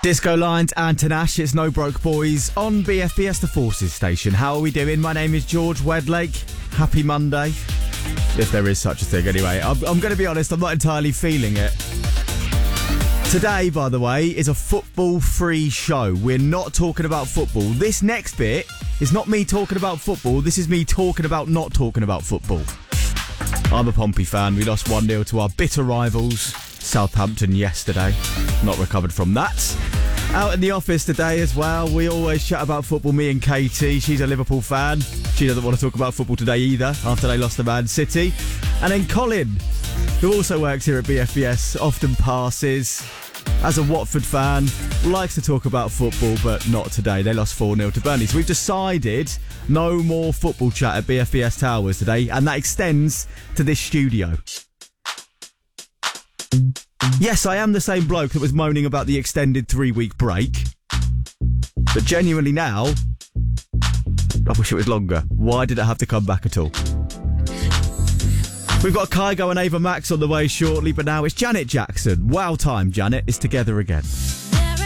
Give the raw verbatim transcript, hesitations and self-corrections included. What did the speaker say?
Disco Lines and Tanash, it's No Broke Boys on B F B S The Forces station. How are we doing? My name is George Wedlake. Happy Monday. If there is such a thing, anyway. I'm, I'm going to be honest, I'm not entirely feeling it. Today, by the way, is a football-free show. We're not talking about football. This next bit is not me talking about football. This is me talking about not talking about football. I'm a Pompey fan. We lost one nil to our bitter rivals, Southampton, yesterday. Not recovered from that. Out in the office today as well, we always chat about football, me and Katie. She's a Liverpool fan. She doesn't want to talk about football today either, after they lost to Man City. And then Colin, who also works here at B F B S, often passes as a Watford fan, likes to talk about football, but not today. They lost four nil to Burnley. So we've decided no more football chat at B F B S Towers today, and that extends to this studio. Yes, I am the same bloke that was moaning about the extended three-week break. But genuinely now, I wish it was longer. Why did it have to come back at all? We've got Kygo and Ava Max on the way shortly, but now it's Janet Jackson. Wow time, Janet is together again.